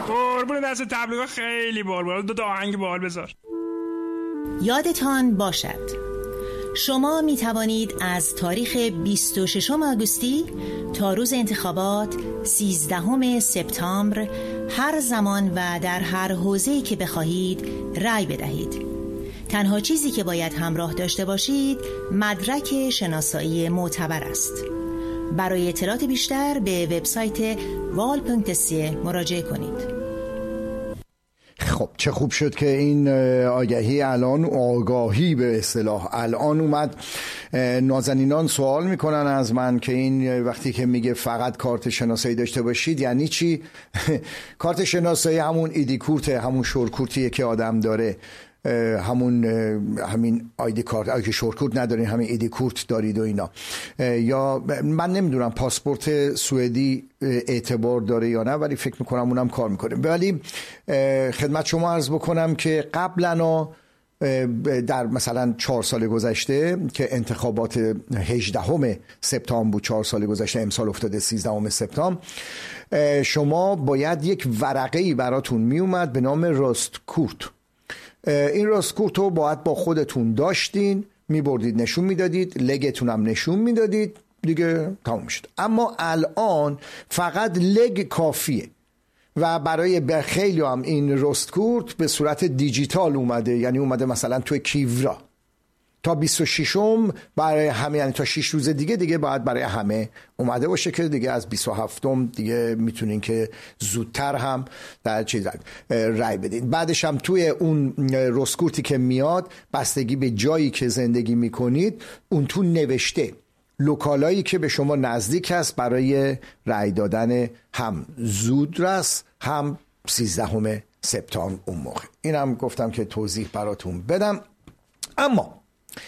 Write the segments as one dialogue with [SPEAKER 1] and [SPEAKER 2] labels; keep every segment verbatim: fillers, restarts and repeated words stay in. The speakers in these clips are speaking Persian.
[SPEAKER 1] قربون دست تبلیغ خیلی بال دو تا آهنگ بال بذار.
[SPEAKER 2] یادتان باشد شما می توانید از تاریخ بیست و ششم آگوستی تا روز انتخابات سیزدهم سپتامبر هر زمان و در هر حوزه‌ای که بخواهید رأی بدهید. تنها چیزی که باید همراه داشته باشید مدرک شناسایی معتبر است. برای اطلاعات بیشتر به وبسایت وال پونکت سی مراجعه کنید.
[SPEAKER 3] خب چه خوب شد که این آگهی الان آگاهی به اصطلاح الان اومد. نازنینان سوال میکنن از من که این وقتی که میگه فقط کارت شناسایی داشته باشید یعنی چی؟ کارت شناسایی همون ایدی کورته، همون شورکورتیه که آدم داره، همون همین آیدی کارت. اگه شورکورت ندارین همین ایدی کورت دارید و اینا. یا من نمیدونم پاسپورت سوئدی اعتبار داره یا نه، ولی فکر میکنم اونم کار میکنه. ولی خدمت شما عرض بکنم که قبلا در مثلا چهار سال گذشته که انتخابات هجدهم سپتامبر بود، چهار سال گذشته، امسال افتاده سیزدهم سپتامبر، شما باید یک ورقه‌ای براتون میومد به نام راستکورت. این راستکورت رو باید با خودتون داشتین، میبردید نشون میدادید، لگتون هم نشون میدادید، دیگه تموم شد. اما الان فقط لگ کافیه و برای خیلی هم این راستکورت به صورت دیجیتال اومده، یعنی اومده مثلا توی کیورا تا بیست و ششم برای همه، یعنی تا شش روز دیگه دیگه باید برای همه اومده باشه که دیگه از بیست و هفتم دیگه میتونین که زودتر هم در چیز رای بدین. بعدش هم توی اون راستکورتی که میاد بستگی به جایی که زندگی میکنید اون تو نوشته لوکالایی که به شما نزدیک هست برای رای دادن هم زودرس هم سیزدهم سپتامبر اون موقع. اینم گفتم که توضیح براتون بدم. اما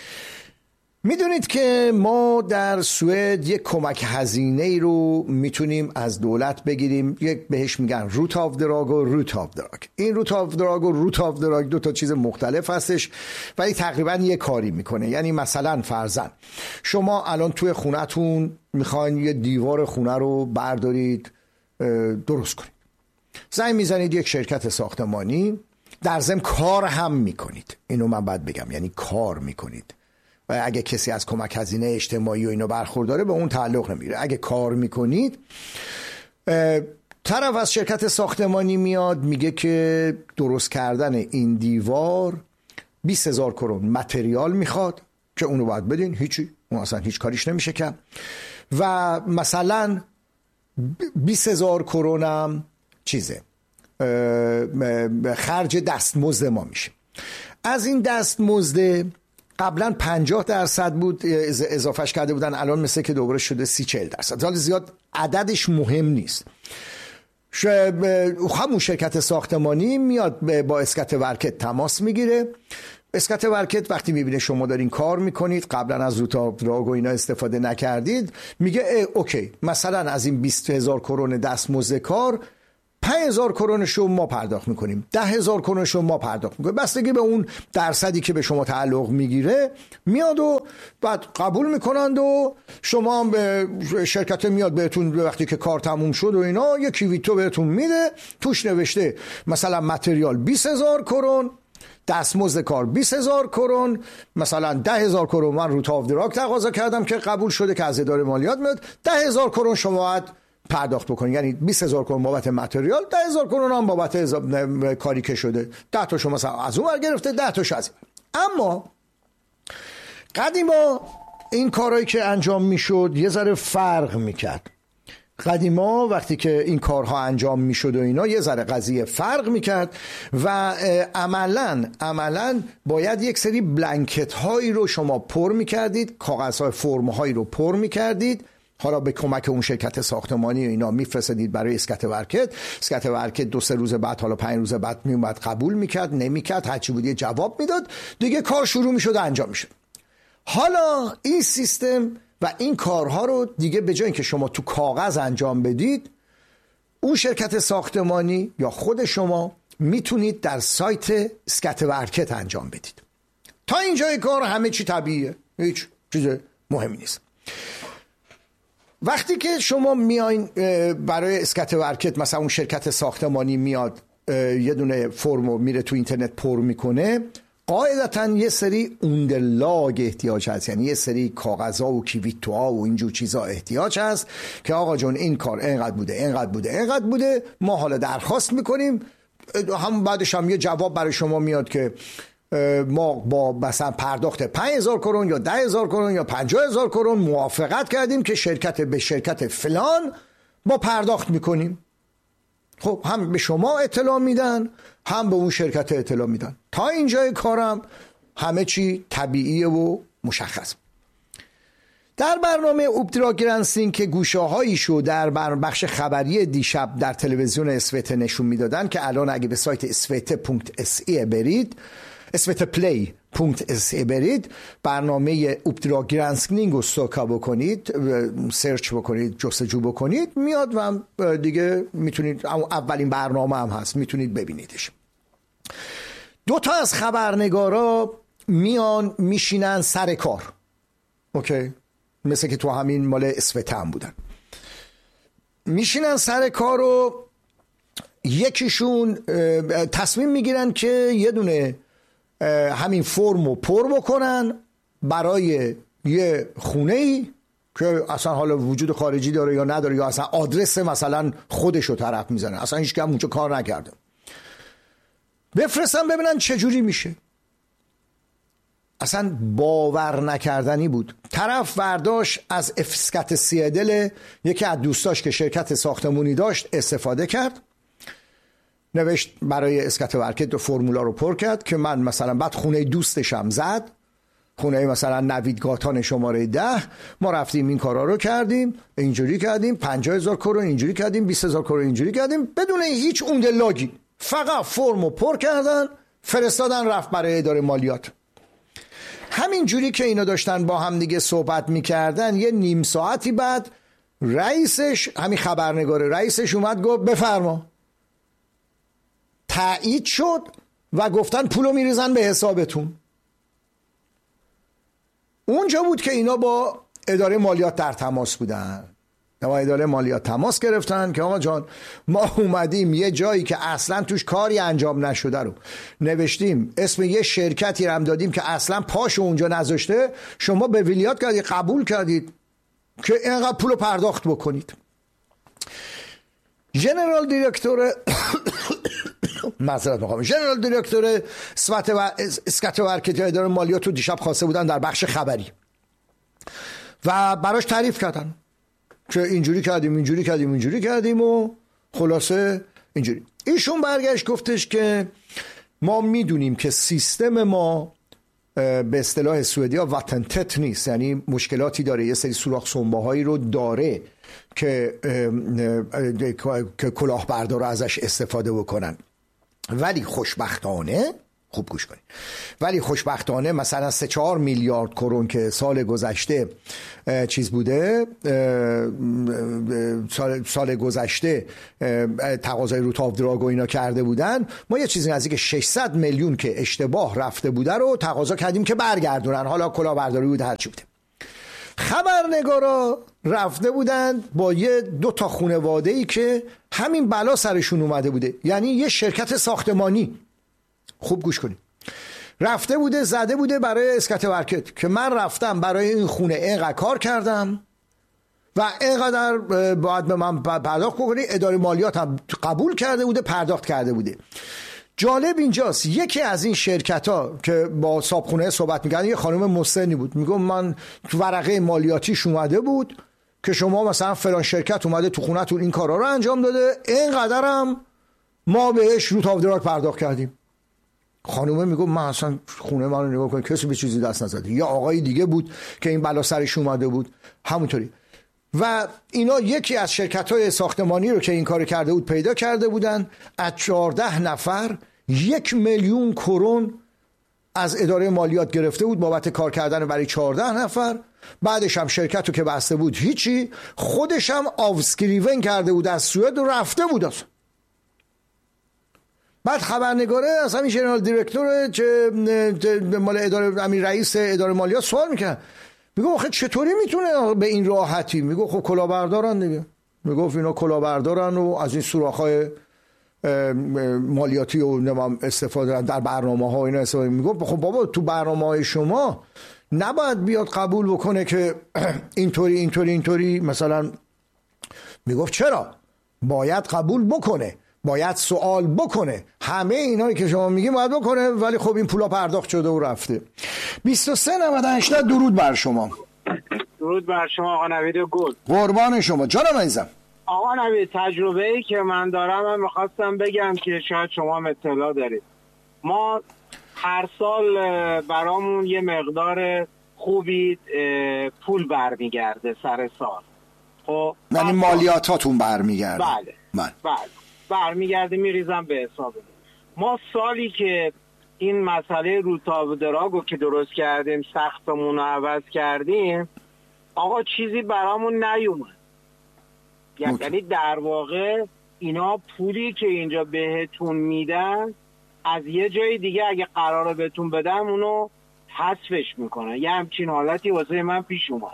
[SPEAKER 3] میدونید که ما در سوئد یک کمک هزینه ای رو میتونیم از دولت بگیریم، یک بهش میگن روت آف دراگ و روت آف دراگ. این روت آف دراگ و روت آف دراگ دو تا چیز مختلف هستش ولی تقریبا یه کاری میکنه. یعنی مثلا فرضاً شما الان توی خونتون میخواین یه دیوار خونه رو بردارید درست کنید، زنگ میزنید یک شرکت ساختمانی، در ضمن کار هم میکنید. اینو من باید بگم، یعنی کار میکنید و اگه کسی از کمک هزینه اجتماعی و اینو برخورداره به اون تعلق نمیگیره. اگه کار میکنید، طرف از شرکت ساختمانی میاد میگه که درست کردن این دیوار بیست هزار کرون متریال میخواد که اونو باید بدین، هیچی، اون اصلا هیچ کاریش نمیشه کرد. و مثلا بیست هزار کرونم چیزه خرج دستمزد ما میشه. از این دستمزد قبلا پنجاه درصد بود اضافهش کرده بودن، الان مثل که دوباره شده سی چهل درصد. حالا زیاد عددش مهم نیست. همون شرکت ساختمانی میاد با اسکت ورکت تماس میگیره. اسکت ورکت وقتی میبینه شما دارین کار میکنید، قبلا از روت آف دراگ و اینا استفاده نکردید، میگه اوکی مثلا از این بیست هزار کرون دستمزد کار پنج هزار کرونشو ما پرداخت میکنیم، ده هزار کرونشو ما پرداخت میکنیم. بستگی به اون درصدی که به شما تعلق میگیره میاد و بعد قبول میکنند و شما هم به شرکت میاد بهتون وقتی که کار تموم شد و اینا یک کیویتو بهتون میده، توش نوشته مثلا متریال بیست هزار کرون، دستمزد کار بیست هزار کرون، مثلا ده هزار کرون من روت آف دراگ تقاضا کردم که قبول شده که از اداره مالیات میاد، ده هزار کرون شما باید پرداخت بکنید. یعنی بیست هزار کرون بابت متریال، ده هزار کرون هم بابت کاری که شده. ده تا شما مثلا از اون ور گرفته، ده تاش از این. اما قدیما این کارهایی که انجام میشد یه ذره فرق میکرد. قدیما وقتی که این کارها انجام میشد و اینا یه ذره قضیه فرق میکرد و عملاً عملاً باید یک سری بلانکت هایی رو شما پر میکردید، کاغذهای فرم هایی رو پر میکردید، حالا به کمک اون شرکت ساختمانی و اینا میفرستید برای اسکت ورکت. اسکت ورکت دو سه روز بعد، حالا پنج روز بعد میومد قبول میکرد، نمیکرد، هرچی بود یه جواب میداد، دیگه کار شروع میشد انجام میشد. حالا این سیستم و این کارها رو دیگه به جای اینکه شما تو کاغذ انجام بدید، اون شرکت ساختمانی یا خود شما میتونید در سایت اسکت ورکت انجام بدید. تا اینجای کار همه چی طبیعیه، هیچ چیز مهمی نیست. وقتی که شما میاین برای اسکات ورکت مثلا اون شرکت ساختمانی میاد یه دونه فرمو میره تو اینترنت پر میکنه، قاعدتا یه سری اوندرلاگ احتیاج هست، یعنی یه سری کاغذها و کیویتوها و اینجور چیزا احتیاج هست که آقا جون این کار اینقدر بوده اینقدر بوده اینقدر بوده، ما حالا درخواست میکنیم، هم بعدش هم یه جواب برای شما میاد که ما با مثلا پرداخت پنج هزار کرون یا ده هزار کرون یا پنجاه هزار کرون موافقت کردیم که شرکت به شرکت فلان ما پرداخت میکنیم. خب هم به شما اطلاع میدن هم به اون شرکت اطلاع میدن. تا اینجای کارم همه چی طبیعیه و مشخص. در برنامه اوپدراگرانسینگ که گوشه‌هایی شو در بخش خبری دیشب در تلویزیون اسوته نشون میدادن که الان اگه به سایت اسوته دات اس ای برید، اسوته پلی دات اس ای برید، برنامه اوپدراگرانسینگ رو سوکا بکنید، سرچ بکنید، جستجو بکنید، میاد و دیگه میتونید، اولین برنامه هم هست، میتونید ببینیدش. دو تا از خبرنگارا میان میشینن سر کار، اوکی، مثل که تو همین مال اسوته هم بودن، میشینن سر کار رو یکیشون تصمیم میگیرن که یه دونه همین فرمو پر بکنن برای یه خونه‌ای که اصلا حالا وجود خارجی داره یا نداره، یا اصلا آدرس مثلا خودشو طرف میزنه، اصلا هیچ کم اونجا کار نکرده، بفرستن ببینن چجوری میشه. اصلا باور نکردنی بود. طرف ورداش از اسکات سیدل یکی از دوستاش که شرکت ساختمونی داشت استفاده کرد، نوشت برای اسکات ورکت فرمولا رو پر کرد که من مثلا بعد خونه دوستشم زد، خونه مثلا نوید گاتان شماره ده، ما رفتیم این کارا رو کردیم، اینجوری کردیم، پنجاه هزار کرون اینجوری کردیم، بیست هزار کرون اینجوری کردیم، بدون هیچ اوندرلاگی، فقط فرمو پر کردن فرستادن، رفت برای اداره مالیات. همین جوری که اینا داشتن با هم دیگه صحبت میکردن، یه نیم ساعتی بعد رئیسش، همین خبرنگار رئیسش اومد گفت بفرما، تایید شد و گفتن پولو میریزن به حسابتون. اونجا بود که اینا با اداره مالیات در تماس بودن، با اداره مالیات تماس گرفتن که آقا جان ما اومدیم یه جایی که اصلا توش کاری انجام نشده رو نوشتیم، اسم یه شرکتی رو هم دادیم که اصلا پاشو اونجا نذاشته، شما به ویلیات کردید، قبول کردید که اینقدر پولو پرداخت بکنید. ژنرال دیرکتور معذرت میخوام ژنرال دیرکتور اسکات ورکت اداره مالیات رو دیشب خواسته بودن در بخش خبری و براش تعریف کردن که اینجوری کردیم اینجوری کردیم اینجوری کردیم و خلاصه اینجوری. ایشون برگشت گفتش که ما میدونیم که سیستم ما به اصطلاح سوئدیا واتنتت نیست، یعنی مشکلاتی داره، یه سری سوراخ سنباهایی رو داره که که کلاهبردارا ازش استفاده بکنن، ولی خوشبختانه خوب گوش کنید، ولی خوشبختانه مثلا سه چهار میلیارد کرون که سال گذشته چیز بوده، سال, سال گذشته تقاضای روت آف دراگ و اینا کرده بودن، ما یه چیزی نزدیک ششصد میلیون که اشتباه رفته بوده رو تقاضا کردیم که برگردونن، حالا کلاهبرداری بود هر چی بوده. خبرنگارا رفته بودن با یه دو تا خانواده‌ای که همین بلا سرشون اومده بوده، یعنی یه شرکت ساختمانی، خوب گوش کنید، رفته بوده زده بوده برای اسکات ورکت که من رفتم برای این خونه اینقدر کار کردم و اینقدر باید به من پرداخت کنی، اداره مالیات هم قبول کرده بوده، پرداخت کرده بوده. جالب اینجاست یکی از این شرکت ها که با صاحبخونه صحبت میکردن، یه خانم مسنی بود، میگم من تو ورقه مالیاتیش اومده بود که شما مثلا فلان شرکت اومده تو خونه‌تون این کارا رو انجام داده، اینقدرم ما بهش روت آف دراگ پرداخت کردیم. خانومه میگه من اصلا خونه من رو نگاه کنم کسی به چیزی دست نزده، یا آقای دیگه بود که این بلا سرش اومده بود همونطوری. و اینا یکی از شرکت‌های ساختمانی رو که این کار کرده بود پیدا کرده بودن، از چهارده نفر یک میلیون کرون از اداره مالیات گرفته بود بابت کار کردن برای چهارده نفر. بعدش هم شرکت رو که بسته بود هیچی، خودش هم آوسکریون کرده بود از سوئد و رفته بود اصلا. بعد خبرنگاره از همین ژنرال دیرکتور که مال اداره، همین رئیس اداره مالیات سوال میکنه، میگه آخه چطوری میتونه به این راحتی؟ میگه خب کلاهبردارن دیگه. میگفت اینا کلاهبردارن و از این سوراخ‌های مالیاتی و استفاده در برنامه ها اینا استفاده. میگفت خب بابا تو برنامه های شما نباید بیاد قبول بکنه که اینطوری اینطوری اینطوری مثلا. میگفت چرا؟ باید قبول بکنه، باید سوال بکنه، همه اینایی که شما میگی باید بکنه، ولی خب این پولا پرداخت شده و رفته. بیست و سه نود و هشت. درود بر شما.
[SPEAKER 4] درود بر شما آقا نوید گل.
[SPEAKER 3] قربان شما جانم عزیزم.
[SPEAKER 4] آقا نوید، تجربه‌ای که من دارم من میخواستم بگم که شاید شما هم اطلاع دارید. ما هر سال برامون یه مقدار خوبی پول برمیگرده سر سال. خب
[SPEAKER 3] یعنی مالیاتاتون برمیگرده؟
[SPEAKER 4] بله بله بله برمیگرده، میریزم به حساب ما. سالی که این مسئله روتاب دراگو که درست کردیم، سختمون رو عوض کردیم، آقا چیزی برامون نیومد. یعنی در واقع اینا پولی که اینجا بهتون میدن از یه جای دیگه اگه قراره بهتون بدن اونو حذفش میکنن. یه همچین حالتی واسه من پیش اومد.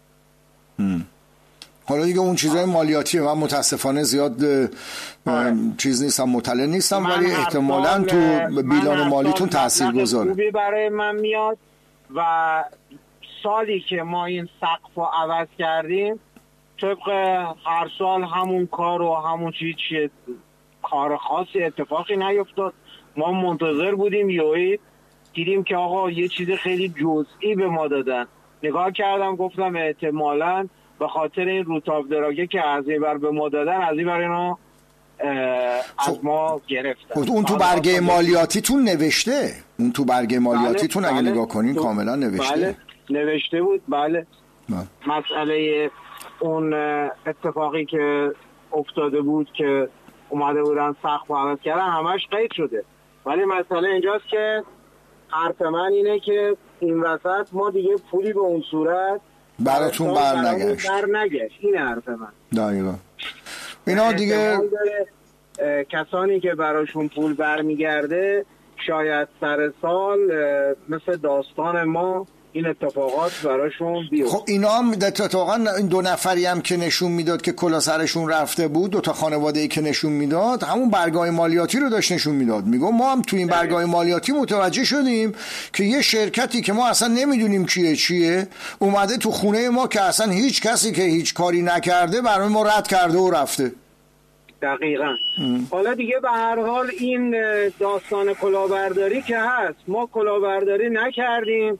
[SPEAKER 3] حالا دیگه اون چیزای مالیاتیه، من متاسفانه زیاد چیز نیستم، مطلع نیستم، ولی احتمالاً تو بیلان مالیتون تأثیر گذاره.
[SPEAKER 4] خوبی برای من میاد و سالی که ما این سقف رو عوض کردیم طبق هر سال همون کار و همون چیز چیه، کار خاصی اتفاقی نیفتاد. ما منتظر بودیم یهویی دیدیم که آقا یه چیز خیلی جزئی به ما دادن. نگاه کردم گفتم احتمالاً به خاطر این روتاب دراگه که از این بر به ما دادن از این بر اینا از ما گرفتن.
[SPEAKER 3] اون تو برگه مالیاتیتون نوشته؟ اون تو برگه مالیاتیتون
[SPEAKER 4] بله،
[SPEAKER 3] اگه
[SPEAKER 4] بله،
[SPEAKER 3] نگاه کنین کاملا نوشته؟
[SPEAKER 4] بله نوشته بود. بله, بله. مسئله اون اتفاقی که افتاده بود که اومده بودن سقف عوض کردن همش قید شده، ولی مسئله اینجاست که حرف من اینه که این وسط ما دیگه پولی به اون صورت
[SPEAKER 3] براتون بر نگشت.
[SPEAKER 4] بر نگشت. این حرف من
[SPEAKER 3] دقیقا. اینا دیگه
[SPEAKER 4] کسانی که براشون پول برمیگرده شاید سر سال مثل داستان ما این اتفاقات براشون بیفته.
[SPEAKER 3] خب اینا هم اتفاقا این دو نفری هم که نشون میداد که کلا سرشون رفته بود، دو تا خانواده‌ای که نشون میداد همون برگای مالیاتی رو داشت نشون میداد. میگم ما هم تو این برگای مالیاتی متوجه شدیم که یه شرکتی که ما اصلا نمیدونیم کیه چیه اومده تو خونه ما که اصلا هیچ کسی که هیچ کاری نکرده برای ما رد کرده و رفته.
[SPEAKER 4] دقیقاً. حالا دیگه به هر حال این داستان کلاهبرداری که هست، ما کلاهبرداری نکردیم.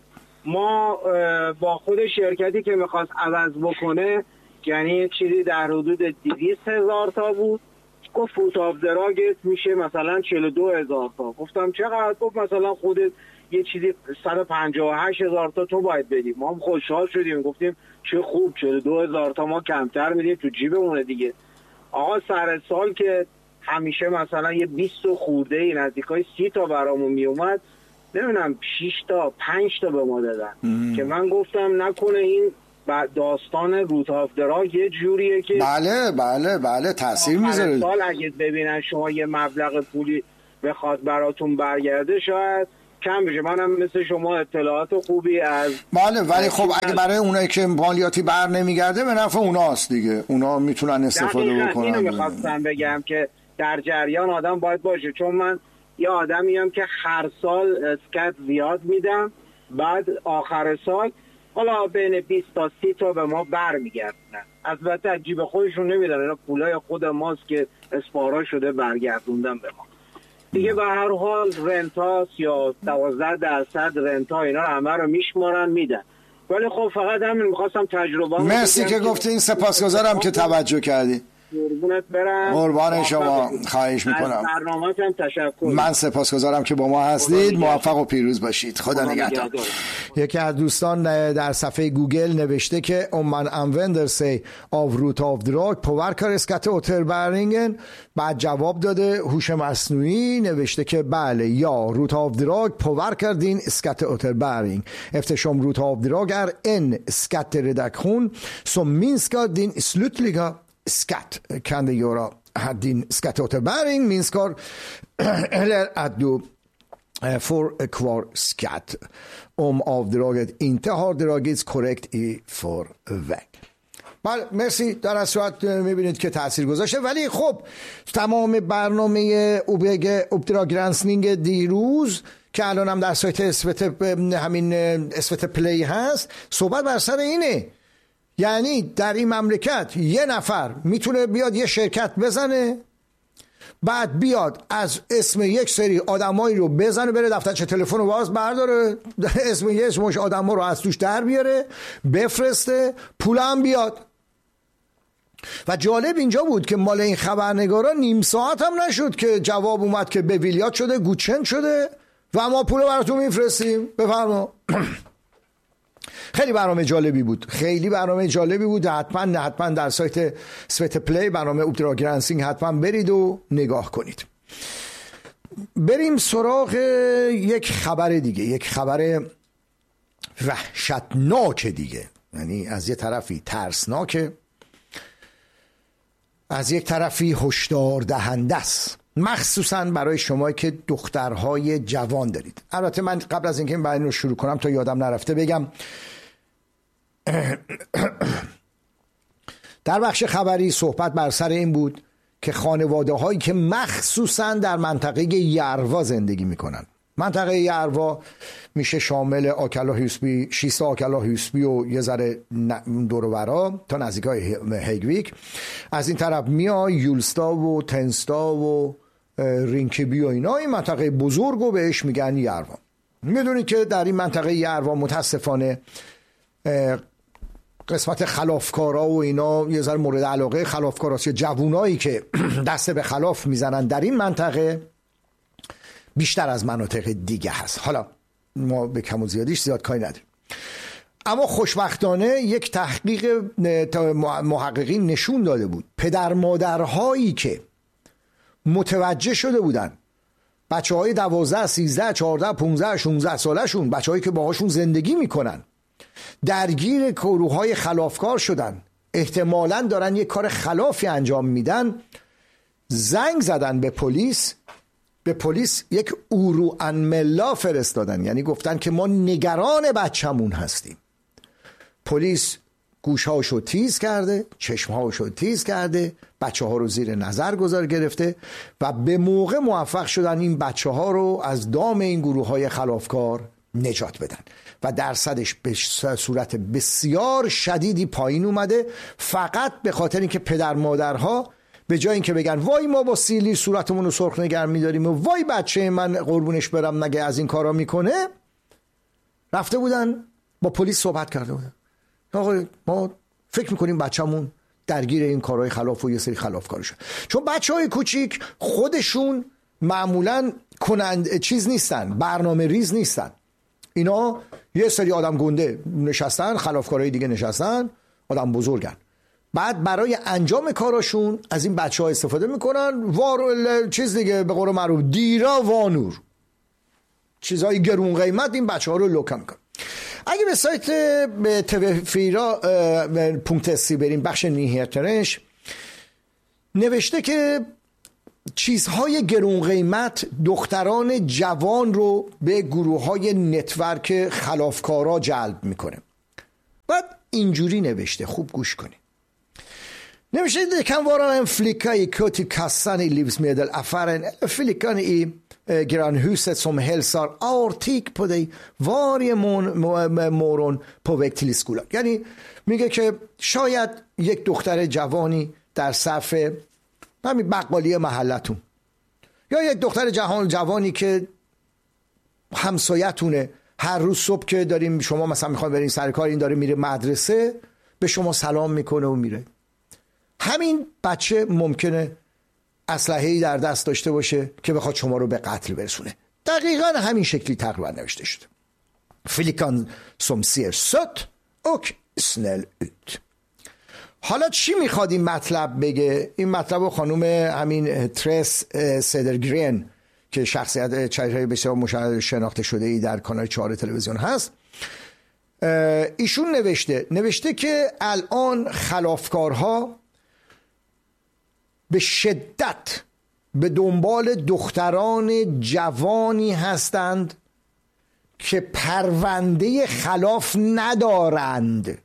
[SPEAKER 4] ما با خود شرکتی که میخواست عوض بکنه، یعنی چیزی در حدود دویست هزار تا بود، گفت فوت آف دراگت میشه مثلا چهل و دو هزار تا. گفتم چقدر؟ گفت مثلا خودت یه چیزی صد و پنجاه و هشت هزار تا تو باید بدیم. ما هم خوشحال شدیم، گفتیم چه خوب، چهل و دو هزار تا ما کمتر میدیم تو جیبمونه دیگه. آقا سر سال که همیشه مثلا یه بیست خورده ای نزدیکای سی تا برامون میومد، نمیدونم شش تا پنج تا به ما دادن که من گفتم نکنه این داستان روت آف دراگ یه جوریه که
[SPEAKER 3] بله بله بله تاثیر میذاره.
[SPEAKER 4] سال اگه ببینن شما یه مبلغ پولی بخواد براتون برگرده شاید کم بشه. منم مثل شما اطلاعات خوبی از
[SPEAKER 3] بله، ولی خب اگه برای اونایی که مالیاتی بر نمیگرده به نفع اوناست دیگه، اونا میتونن استفاده بکنن.
[SPEAKER 4] اینو میخواستم بگم که در جریان آدم باید باشه، چون من یه آدمیم که هر سال اسکت زیاد میدم، بعد آخر سال حالا بین بیست تا سی تا به ما برمیگردن. البته از جیب خودشون نمیدن، اینا پولای خود ماست که اسپارا شده برگردوندن به ما دیگه. به هر حال رنتاس یا دوازده درصد رنتا اینا همه رو میشمارن میدن. ولی خب فقط همین میخواستم تجربه.
[SPEAKER 3] مرسی که گفتین، سپاسگزارم که توجه کردی.
[SPEAKER 4] قربونت برم.
[SPEAKER 3] قربان شما، خواهش میکنم.
[SPEAKER 4] برنامه‌تون تشکر.
[SPEAKER 3] من سپاسگزارم که با ما هستید. موفق و پیروز باشید. خدا نگهدار. یکی از دوستان در صفحه گوگل نوشته که om man använder sig av rotavdrag påverkar skatteåterbäringen. بعد جواب داده هوش مصنوعی، نوشته که بله، یا rotavdrag påverkar din skatteåterbäring eftersom rotavdrag är en skattereduktion som minskar din slutliga skatt. Kan det göra att din skatteåterbäring minskar eller att du förkvarskatt om avdraget inte har dragits korrekt i förväg. بله مرسی. در از صورت میبینید که تاثیر گذاشته. ولی خب تمام برنامه اوبدراگرانسنینگ دیروز که الان هم در سایت اسوت همین اسوت پلی هست صحبت بر سر اینه، یعنی در این مملکت یه نفر میتونه بیاد یه شرکت بزنه، بعد بیاد از اسم یک سری آدمایی رو بزنه، بره دفترچه تلفن رو باز برداره، اسم یک مش آدما رو از توش در بیاره، بفرسته، پول هم بیاد. و جالب اینجا بود که مال این خبرنگارا نیم ساعت هم نشد که جواب اومد که به ویلیات شده، گوچن شده و ما پول براتون میفرستیم، بفرما. خیلی برنامه جالبی بود، خیلی برنامه جالبی بود. حتما حتما در سایت سوت پلی برنامه اوبدراگرانسینگ حتما برید و نگاه کنید. بریم سراغ یک خبر دیگه، یک خبر وحشتناک دیگه. یعنی از یه طرفی ترسناکه، از یک طرفی هشدار دهنده است، مخصوصا برای شما که دخترهای جوان دارید. البته من قبل از اینکه این بیان رو شروع کنم تا یادم نرفته بگم در بخش خبری صحبت بر سر این بود که خانواده هایی که مخصوصا در منطقه یروا زندگی میکنن، منطقه یروا میشه شامل آکلا هیوسبی، شیستا آکلا هیوسبی و یه ذره دور و برا تا نزدیکای هیگویک، از این طرف میای یولستا و تنستا و رینکبی و اینا، این منطقه بزرگ و بهش میگن یروا. میدونید که در این منطقه یروا متاسفانه قسمت خلافکارا و اینا یه ذره مورد علاقه خلافکاراست، جوونایی که دست به خلاف میزنن در این منطقه بیشتر از مناطق دیگه هست. حالا ما به کم و زیادیش زیاد کاری نداریم، اما خوشبختانه یک تحقیق محققین نشون داده بود پدر مادرهایی که متوجه شده بودن بچه های دوازده، سیزده، چهارده، پونزده، شونزده ساله شون، بچه هایی که باهاشون زندگی میکنن درگیر گروه های خلافکار شدن، احتمالاً دارن یک کار خلافی انجام میدن، زنگ زدن به پلیس، به پلیس یک اورو انملا فرستادن، یعنی گفتن که ما نگران بچه‌مون هستیم. پلیس گوشهاشو تیز کرده، چشمهاشو تیز کرده، بچه ها رو زیر نظر گذار گرفته و به موقع موفق شدن این بچه ها رو از دام این گروه های خلافکار نجات بدن و درصدش به صورت بسیار شدیدی پایین اومده، فقط به خاطر اینکه پدر مادرها به جای اینکه بگن وای ما با سیلی صورتمون رو سرخ نگر می‌داریم و وای بچه من قربونش برم نگه از این کارا میکنه، رفته بودن با پلیس صحبت کرده بودن. آقا ما فکر میکنیم بچه‌مون درگیر این کارهای خلاف و یه سری خلافکار شد. چون بچهای کوچیک خودشون معمولاً کنند چیز نیستن، برنامه ریز نیستن. اینا یه سری آدم گنده نشستن، خلافکارهای دیگه نشستن، آدم بزرگن، بعد برای انجام کاراشون از این بچه ها استفاده میکنن، وار چیز دیگه به قول معروف دیرا وانور، چیزهای گرون قیمت این بچه ها رو لوکم میکنن. اگه به سایت به توفیرا پونکت سی بریم، بخش نیهترش نوشته که چیزهای گرون قیمت دختران جوان رو به گروه های نتورک خلافکارا جلب میکنه. بعد اینجوری نوشته، خوب گوش کنید. نوشته det kan vara en flicka i kö till kassan i livsmedelaffären eller flickan i eh, grannhuset som hälsar artig på dig varje morgon på väg till skolan. یعنی میگه که شاید یک دختر جوانی در صف همین بقالی محلتون یا یک دختر جهان جوانی که همسایتونه هر روز صبح که داریم شما مثلا میخوایم برین سر کار، این داره میره مدرسه، به شما سلام میکنه و میره. همین بچه ممکنه اسلحه‌ای در دست داشته باشه که بخواد شما رو به قتل برسونه. دقیقاً همین شکلی تقریبا نوشته شده. فلیکان som ser sött och snäll ut. حالا چی میخواد این مطلب بگه؟ این مطلب رو خانوم همین ترس سدرگرین که شخصیت چهره بسیار شناخته شده ای در کانال چهار تلویزیون هست، ایشون نوشته نوشته که الان خلافکارها به شدت به دنبال دختران جوانی هستند که پرونده خلاف ندارند.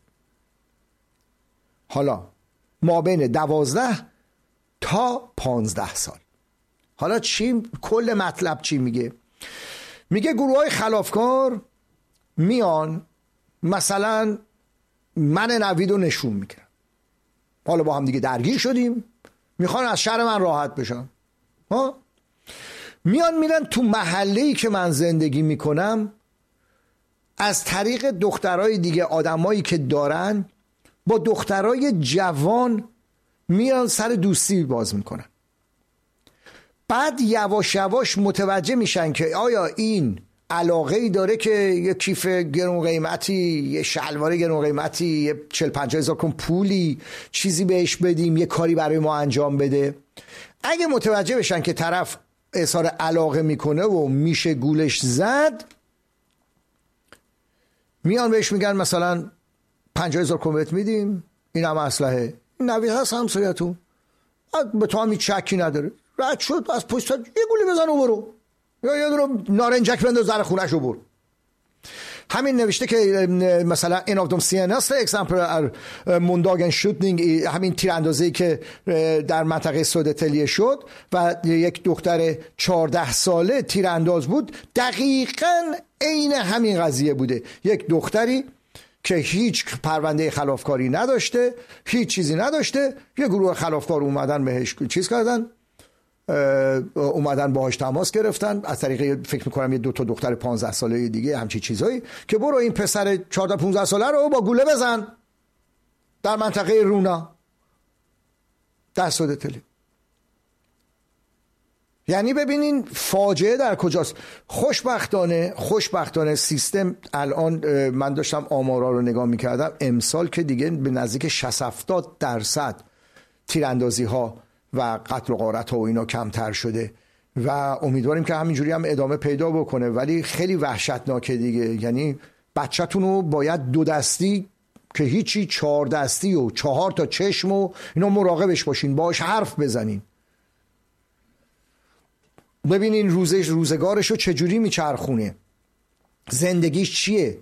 [SPEAKER 3] حالا ما بین دوازده تا پانزده سال. حالا چی کل مطلب چی میگه؟ میگه گروه های خلافکار میان مثلا من نوید رو نشون میگیرن، حالا با هم دیگه درگیر شدیم، میخوان از شر من راحت بشن، ها میان میرن تو محله‌ای که من زندگی میکنم، از طریق دخترای دیگه آدمایی که دارن با دخترای جوان میان سر دوستی باز میکنن. بعد یواش یواش متوجه میشن که آیا این علاقه ای داره که یه کیف گرون قیمتی، یه شلوار گرون قیمتی، یه چل پنجاه هزار کن پولی چیزی بهش بدیم، یه کاری برای ما انجام بده. اگه متوجه بشن که طرف اظهار علاقه میکنه و میشه گولش زد، میان بهش میگن مثلا پنجاه هزار کن بهت میدیم، این هم اسلحه، نوید هست همسایتون، به تو هم هیچ شکی نداره، رد شد از پشت یه گولی بزن و برو، یا یه دونه نارنجک بنداز در خونش رو برو. همین نوشته که مثلا این آف دوم سیناست اکزامپل ار مونداگن شوتینگ، همین تیراندازی که در منطقه سودتلیه شد و یک دختر چهارده ساله تیرانداز بود، دقیقاً عین همین قضیه بوده. یک دختری که هیچ پرونده خلافکاری نداشته، هیچ چیزی نداشته، یه گروه خلافکار اومدن بهش چیز کردن، اومدن باهاش تماس گرفتن از طریق فکر میکنم یه دو تا دختر پانزده ساله دیگه، همچی چیزایی، که برو این پسر چهارده پانزده ساله رو با گوله بزن در منطقه رونا در سودتلی. یعنی ببینین فاجعه در کجاست. خوشبختانه خوشبختانه سیستم الان، من داشتم آمارا رو نگاه میکردم، امسال که دیگه به نزدیک شصت هفتاد درصد تیراندازی ها و قتل و غارت ها و اینا کمتر شده و امیدواریم که همینجوری هم ادامه پیدا بکنه. ولی خیلی وحشتناکه دیگه، یعنی بچه‌تون رو باید دو دستی که هیچی، چهار دستی و چهار تا چشم و اینا مراقبش باشین، باهاش حرف بزنین، ببینین روزش روزگارش رو چجوری میچرخونه، زندگیش چیه،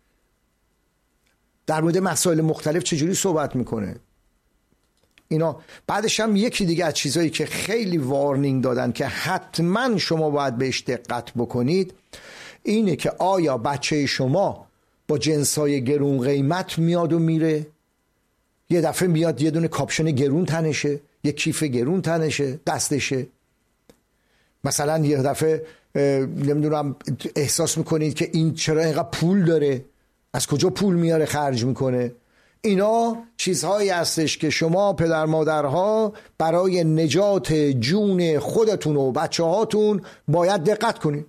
[SPEAKER 3] در مورد مسائل مختلف چجوری صحبت میکنه اینا. بعدش هم یکی دیگه از چیزایی که خیلی وارنینگ دادن که حتما شما باید بهش دقت بکنید اینه که آیا بچه شما با جنسای گرون قیمت میاد و میره، یه دفعه میاد یه دونه کاپشن گرون تنشه، یه کیف گرون تنشه دستشه، مثلا یه دفعه نمیدونم احساس میکنید که این چرا اینقدر پول داره، از کجا پول میاره خرج میکنه. اینا چیزهایی هستش که شما پدر مادرها برای نجات جون خودتون و بچه هاتون باید دقت کنید.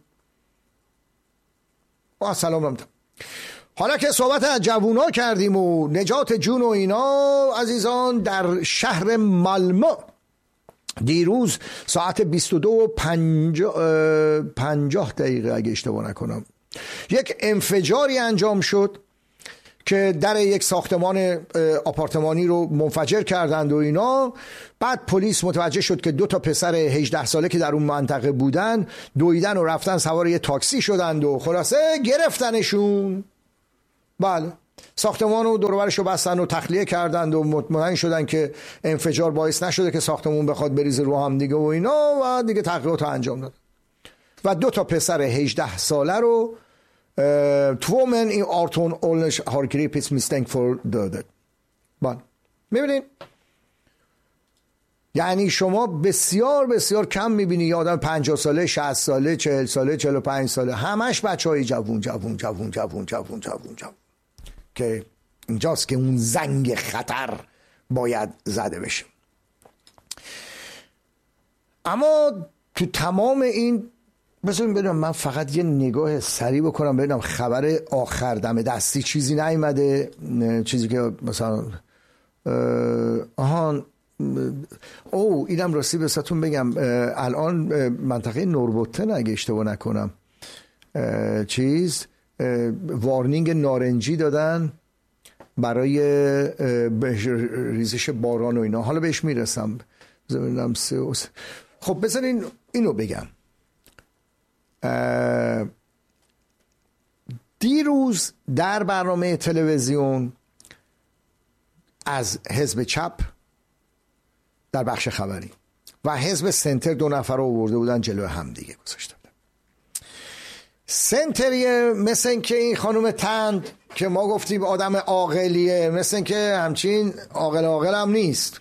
[SPEAKER 3] با سلام رمتم. حالا که صحبت از جوونا کردیم و نجات جون و اینا، عزیزان، در شهر مالمو دیروز ساعت بیست و دو و پنجاه دقیقه اگه اشتباه نکنم یک انفجاری انجام شد که در یک ساختمان آپارتمانی رو منفجر کردند و اینا. بعد پلیس متوجه شد که دو تا پسر هجده ساله که در اون منطقه بودن دویدن و رفتن سوار یه تاکسی شدند و خلاصه گرفتنشون. بله، ساختمان رو دور و برش رو بستن و تخلیه کردند و مطمئن شدن که انفجار باعث نشده که ساختمون بخواد بریزه رو هم دیگه و اینا و دیگه تحقیقات رو انجام داد و دو تا پسر هجده ساله رو två män i arton ålders har gripits misstänkt för dödet. بله، میبینید یعنی شما بسیار بسیار کم میبینی یه آدم پنجاه ساله، شصت ساله، چهل ساله، چهل و پنج ساله، همش بچه های جوون جوون جوون جوون جوون جوون جوون که اینجاست که اون زنگ خطر باید زده بشه. اما تو تمام این بذاریم ببینم، من فقط یه نگاه سریع بکنم ببینم خبر آخر دم دستی چیزی نیومده، چیزی که مثلا آهان او اینم راستی بساتون بگم، الان منطقه نوربوتن اگه اشتباه نکنم چیز وارنینگ نارنجی دادن برای ریزش باران و اینا، حالا بهش میرسم. ببینم خب بذارین اینو بگم. دیروز در برنامه تلویزیون از حزب چپ در بخش خبری و حزب سنتر دو نفر رو آورده بودن جلو هم دیگه گذاشته بودن. سنتریه مثل این که این خانم تند که ما گفتیم آدم عاقلیه، مثل این که همچین عاقل عاقل هم نیست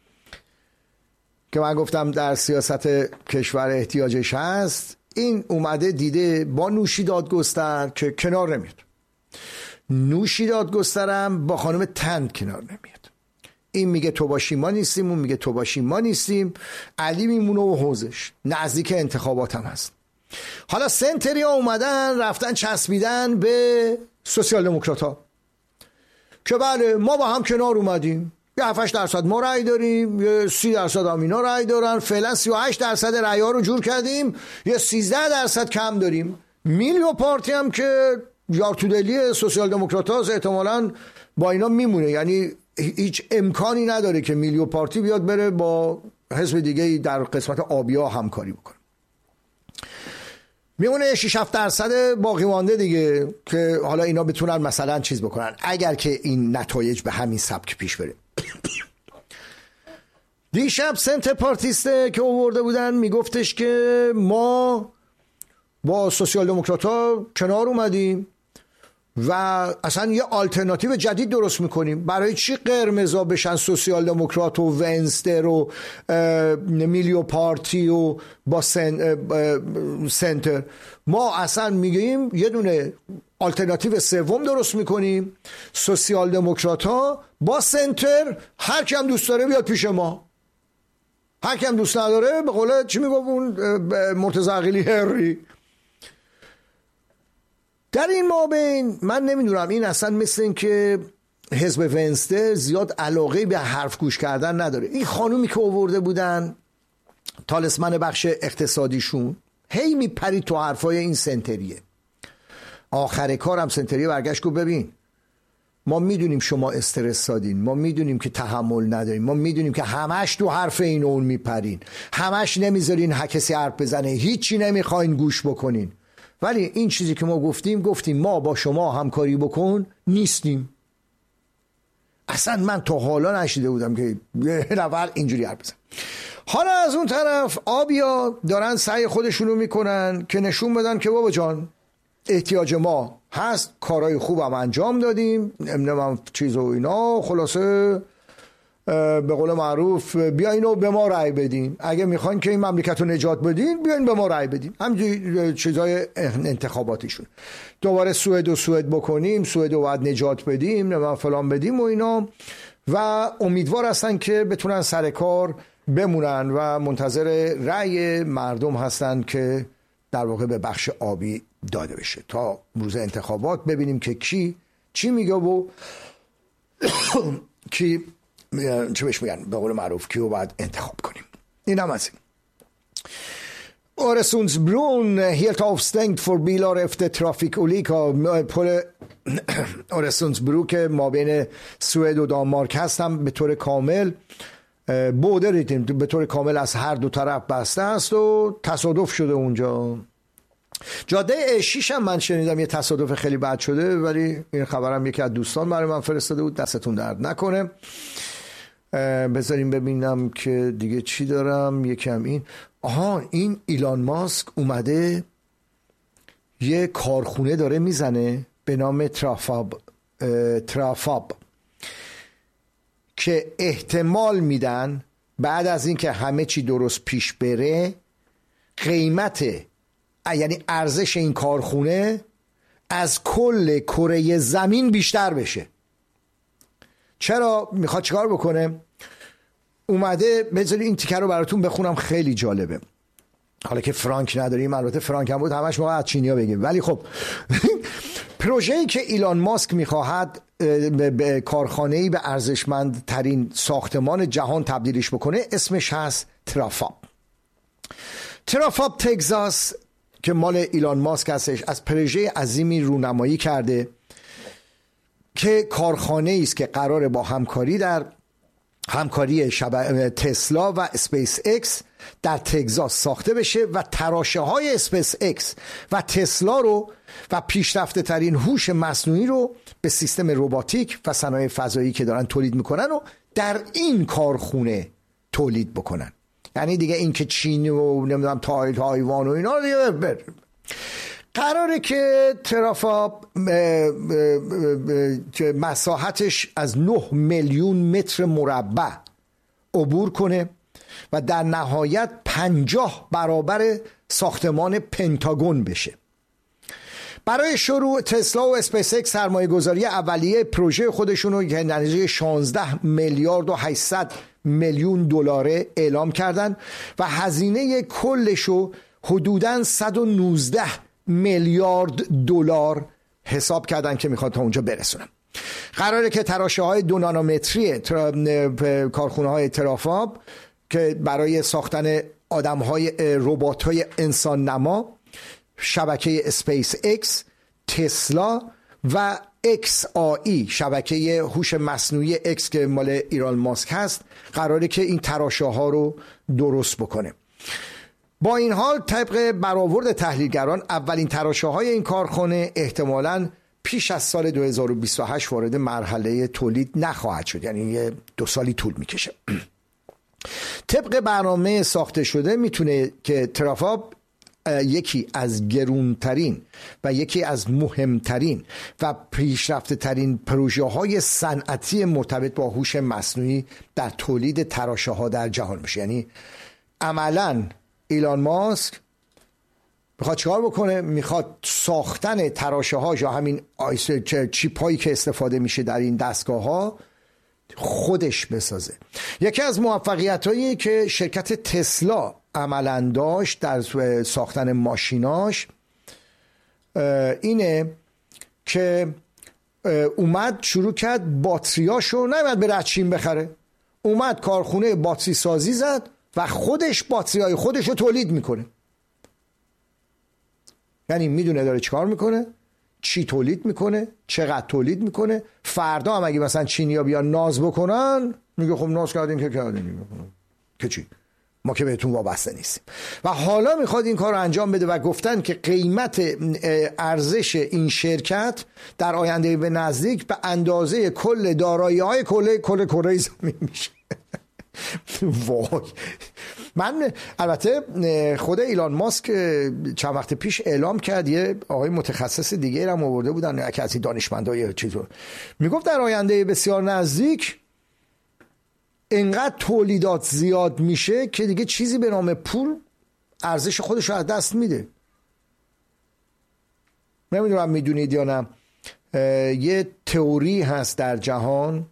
[SPEAKER 3] که من گفتم در سیاست کشور احتیاجش هست. این اومده دیده با نوشی دادگستر که کنار نمیاد، نوشی دادگسترم با خانم تند کنار نمیاد. این میگه تو باشی ما نیستیم، اون میگه تو باشی ما نیستیم. علی میمونه و حوزش نزدیک انتخابات هم هست. حالا سنتری ها اومدن رفتن چسبیدن به سوسیال دموکرات ها که بله ما با هم کنار اومدیم، یه هفت هشت درصد ما رأی داریم، یه سی درصد هم اینا رأی دارن، فعلا سی و هشت درصد رأی ها رو جور کردیم، یه سیزده درصد کم داریم. میلیو پارتی هم که یارتودلی سوسیال دموکرات ها احتمالاً با اینا میمونه، یعنی هیچ امکانی نداره که میلیو پارتی بیاد بره با حزب دیگه در قسمت آبیا همکاری بکنه. میمونه شش هفت درصد باقی مانده دیگه که حالا اینا بتونن مثلا چیز بکنن اگر که این نتایج به همین سبک پیش بره. دیشب سنتر پارتیسته که آورده بودن میگفتش که ما با سوسیال دموکرات ها کنار اومدیم و اصلا یه آلترناتیو جدید درست میکنیم. برای چی قرمزا بشن سوسیال دموکرات و ونستر و میلیو پارتی و با سن سنتر؟ ما اصلا میگیم یه دونه آلترناتیو سوم درست میکنیم، سوسیال دموکرات ها با سنتر، هر کی هم دوست داره بیاد پیش ما، هر کی هم دوست نداره به قول چی میگفت اون مرتضی عقیلی هری. در این مابین من نمیدونم، این اصلا مثل این که حزب ونستر زیاد علاقه به حرف گوش کردن نداره. این خانومی که آورده بودن تالسمن بخش اقتصادیشون هی میپرید تو حرفای این سنتریه. آخر کارم سنتریه برگشت گفت ببین ما میدونیم شما استرس دادین، ما میدونیم که تحمل نداریم، ما میدونیم که همش تو حرف این اون میپرین، همش نمیذارین کسی حرف بزنه، هیچی نمیخواین گوش بکنین، ولی این چیزی که ما گفتیم گفتیم ما با شما همکاری بکن نیستیم. اصلا من تا حالا نشیده بودم که یه نفر اینجوری حرف بزن. حالا از اون طرف آبیا دارن سعی خودشونو میکنن که نشون بدن که بابا جان احتیاج ما هست، کارهای خوبم انجام دادیم، نمیدونم چیز و اینا، خلاصه به قول معروف بیاین و به ما رأی بدین، اگه میخواین که این مملکت رو نجات بدین بیاین به ما رأی بدین. همینجوری چیزای انتخاباتیشون. دوباره سوئد و سوئد بکنیم، سوئد رو باید نجات بدیم، نمیدونم فلان بدیم و اینا، و امیدوار هستن که بتونن سر کار بمونن و منتظر رأی مردم هستن که در واقع به بخش آبی داده بشه تا روز انتخابات ببینیم که کی چی میگه و کی چه بهش میگن به قول معروف کیو باید انتخاب کنیم. این هم از این. Öresundsbron helt avstängd för bilar efter trafikolycka. پل Öresundsbro که ما بین سوئد و دانمارک هستم به طور کامل بوده ریتیم به طور کامل از هر دو طرف بسته است و تصادف شده اونجا. جاده اشیش هم من شنیدم یه تصادف خیلی بد شده، ولی این خبرم یکی از دوستان برای من فرستاده بود، دستتون درد نکنه. بذاریم ببینم که دیگه چی دارم. یکم این آها این ایلان ماسک اومده یه کارخونه داره میزنه به نام ترافاب ترافاب که احتمال میدن بعد از این که همه چی درست پیش بره قیمت یعنی ارزش این کارخونه از کل کره زمین بیشتر بشه. چرا میخواد چیکار بکنه؟ اومده بذاری این تیکر رو براتون بخونم، خیلی جالبه. حالا که فرانک نداریم، البته فرانک هم بود همش موقع از چینیا بگیم، ولی خب پروژه‌ای که ایلان ماسک میخواهد به کارخانه‌ای به ارزشمند ترین ساختمان جهان تبدیلش بکنه اسمش هست ترافاب. ترافاب تگزاس که مال ایلان ماسک هستش از پروژه عظیمی رونمایی کرده که کارخانه است که قراره با همکاری در همکاری شب... تسلا و اسپیس اکس در تگزاس ساخته بشه و تراشه های اسپیس اکس و تسلا رو و پیشرفته ترین هوش مصنوعی رو به سیستم روباتیک و صنایع فضایی که دارن تولید میکنن و در این کارخونه تولید بکنن. یعنی دیگه این که چین و نمیدونم تای تایوان و اینا دیگه بر. قراره که ترافاب مساحتش از نه میلیون متر مربع عبور کنه و در نهایت پنجاه برابر ساختمان پنتاگون بشه. برای شروع تسلا و اسپیس اکس سرمایه گذاری اولیه پروژه خودشون رو که نتیجه شانزده میلیارد و هشتصد میلیون دلار اعلام کردن و هزینه کلش رو حدوداً صد و نوزده میلیارد دلار حساب کردن که میخواد تا اونجا برسونن. قراره که تراشه های دو نانومتری کارخونه های ترافاب که برای ساختن آدم های ربات های انسان نما، شبکه اسپیس اکس، تسلا و اکس آی شبکه هوش مصنوعی اکس که مال ایلان ماسک هست، قراره که این تراشه ها رو درست بکنه. با این حال طبق برآورد تحلیلگران اولین تراشه های این کارخانه احتمالاً پیش از سال دو هزار و بیست و هشت وارد مرحله تولید نخواهد شد، یعنی یه دو سالی طول میکشه. طبق برنامه ساخته شده میتونه که ترافاب یکی از گرونترین و یکی از مهمترین و پیشرفته ترین پروژه های صنعتی مرتبط با هوش مصنوعی در تولید تراشه ها در جهان بشه. یعنی عملاً ایلان ماسک میخواد چیکار بکنه؟ میخواد ساختن تراشه ها یا همین چیپ هایی که استفاده میشه در این دستگاه ها خودش بسازه. یکی از موفقیت هایی که شرکت تسلا عملاً داشت در ساختن ماشیناش اینه که اومد شروع کرد باتریاشو نمیاد به رچین بخره، اومد کارخونه باتری سازی زد و خودش باتری های خودش رو تولید میکنه. یعنی میدونه داره چیکار میکنه، چی تولید میکنه، چقدر تولید میکنه. فردا هم اگه مثلا چینی‌ها بیان ناز بکنن میگه خب ناز کردین که کردین که چی، ما که بهتون وابسته نیستیم. و حالا میخواد این کار رو انجام بده و گفتن که قیمت ارزش این شرکت در آینده به نزدیک به اندازه کل دارایی‌های کل کل کره زمین میشه. وای. من البته خود ایلان ماسک چند وقت پیش اعلام کرد، یه آقای متخصص دیگه هم آورده بودن که از این دانشمندای چیزو میگفت در آینده بسیار نزدیک اینقدر تولیدات زیاد میشه که دیگه چیزی به نام پول ارزش خودش رو از دست میده. نمیدونم میدونید یا نه، یه تئوری هست در جهان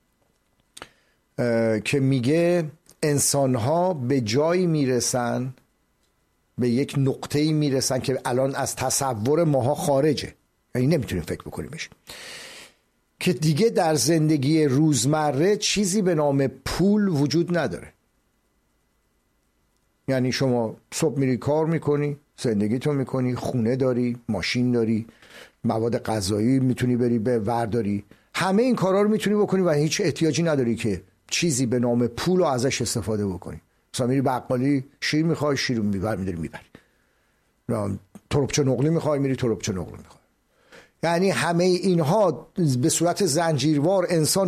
[SPEAKER 3] که میگه انسان‌ها به جایی میرسن، به یک نقطه‌ای میرسن که الان از تصور ماها خارجه، یعنی نمیتونیم فکر بکنیمش، که دیگه در زندگی روزمره چیزی به نام پول وجود نداره. یعنی شما صبح میری کار میکنی، زندگیتو میکنی، خونه داری، ماشین داری، مواد غذایی میتونی بری به ورداری، همه این کارا رو میتونی بکنی و هیچ احتیاجی نداری که چیزی به نام پول رو ازش استفاده بکنی. مثلا میری بقالی شیر میخوای، شیر رو میبر میداری میبری، تربچه نقلی میخوای میری تربچه نقلی میخوای. یعنی همه اینها به صورت زنجیروار انسان